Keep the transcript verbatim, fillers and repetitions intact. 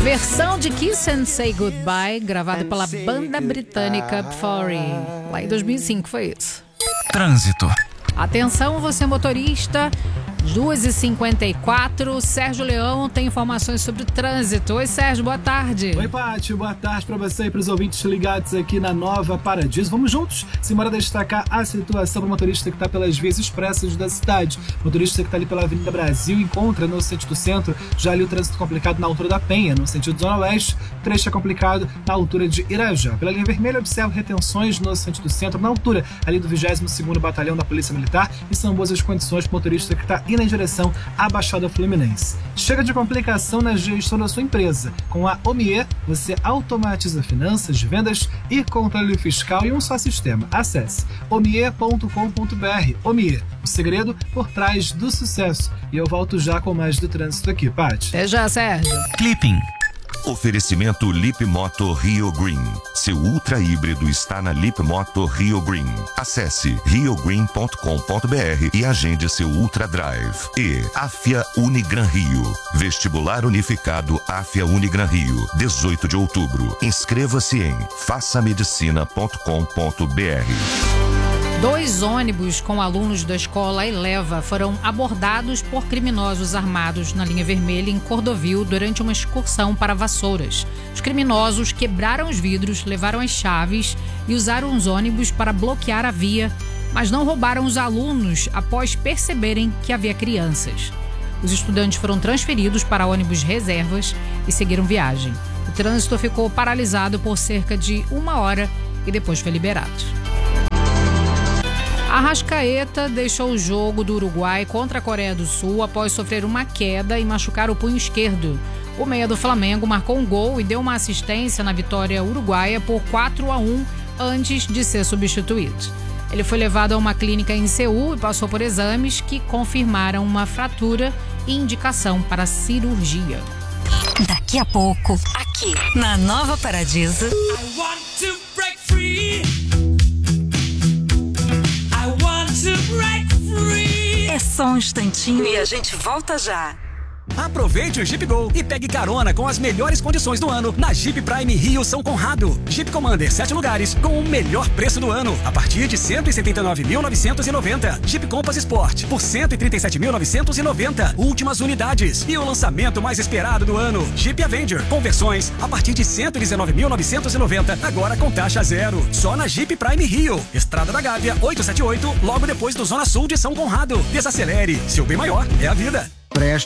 Versão de Kiss and Say Goodbye, gravada pela banda britânica Fury. Lá em dois mil e cinco foi isso. Trânsito. Atenção, você motorista, duas e cinquenta e quatro, Sérgio Leão tem informações sobre o trânsito. Oi, Sérgio, boa tarde. Oi, Pátio, boa tarde para você e para os ouvintes ligados aqui na Nova Paradiso. Vamos juntos, simbora destacar a situação do motorista que está pelas vias expressas da cidade. O motorista que está ali pela Avenida Brasil encontra no sentido do centro, já ali o trânsito complicado na altura da Penha, no sentido Zona Oeste, o trecho é complicado na altura de Irajá. Pela linha vermelha, observo retenções no sentido do centro, na altura ali do vigésimo segundo Batalhão da Polícia Militar, e são boas as condições para o motorista que está indo em direção à Baixada Fluminense. Chega de complicação na gestão da sua empresa. Com a Omie, você automatiza finanças, vendas e controle fiscal em um só sistema. Acesse omie ponto com ponto br. Omie, o segredo por trás do sucesso. E eu volto já com mais do trânsito aqui, Paty. Até já, Sérgio. Clipping. Oferecimento Lip Moto Rio Green. Seu ultra híbrido está na Lip Moto Rio Green. Acesse rio green ponto com ponto br e agende seu Ultra Drive. E Afia Unigran Rio. Vestibular Unificado Afia Unigran Rio. dezoito de outubro. Inscreva-se em faça medicina ponto com ponto br. Dois ônibus com alunos da escola Eleva foram abordados por criminosos armados na linha vermelha em Cordovil durante uma excursão para Vassouras. Os criminosos quebraram os vidros, levaram as chaves e usaram os ônibus para bloquear a via, mas não roubaram os alunos após perceberem que havia crianças. Os estudantes foram transferidos para ônibus reservas e seguiram viagem. O trânsito ficou paralisado por cerca de uma hora e depois foi liberado. Arrascaeta deixou o jogo do Uruguai contra a Coreia do Sul após sofrer uma queda e machucar o punho esquerdo. O meia do Flamengo marcou um gol e deu uma assistência na vitória uruguaia por quatro a um antes de ser substituído. Ele foi levado a uma clínica em Seul e passou por exames que confirmaram uma fratura e indicação para cirurgia. Daqui a pouco, aqui na Nova Paradiso. I want to break free. É só um instantinho e a gente volta já. Aproveite o Jeep Go e pegue carona com as melhores condições do ano na Jeep Prime Rio São Conrado. Jeep Commander sete lugares com o melhor preço do ano a partir de cento e setenta e nove mil novecentos e noventa. Jeep Compass Sport por cento e trinta e sete mil novecentos e noventa. Últimas unidades e o lançamento mais esperado do ano, Jeep Avenger com versões a partir de cento e dezenove mil novecentos e noventa, agora com taxa zero. Só na Jeep Prime Rio, Estrada da Gávea oitocentos e setenta e oito, logo depois do Zona Sul de São Conrado. Desacelere, seu bem maior é a vida. Presta